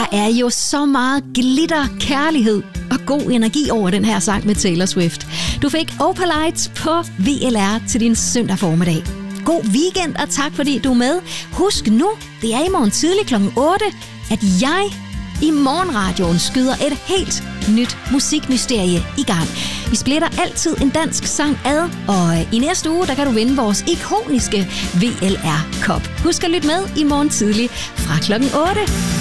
er jo så meget glitter, kærlighed og god energi over den her sang med Taylor Swift. Du fik Opalite på VLR til din søndag formiddag. God weekend, og tak fordi du er med. Husk nu, det er i morgen tidlig kl. 8, at jeg i morgenradioen skyder et helt nyt musikmysterie i gang. Vi splitter altid en dansk sang ad, og i næste uge, der kan du vinde vores ikoniske VLR Cup. Husk at lytte med i morgen tidlig fra kl. 8.